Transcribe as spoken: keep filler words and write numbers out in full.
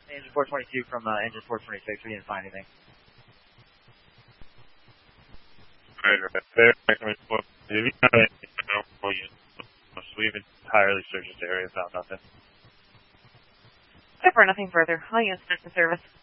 Engine four twenty-two from uh, engine four twenty-six. We didn't find anything. Right, right. There, we've entirely searched this area, found nothing. So far, nothing further. I'll use the service.